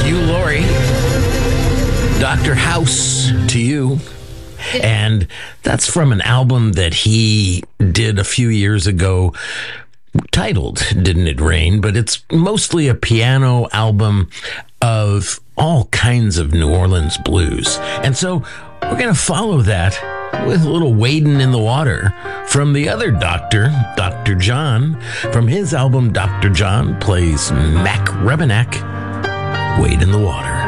you, Lori. Dr. House to you. And that's from an album that he did a few years ago titled Didn't It Rain? But it's mostly a piano album of all kinds of New Orleans blues. And so we're going to follow that with a little wading in the water from the other doctor, Dr. John. From his album, Dr. John plays Mac Rebenak, Wade in the Water.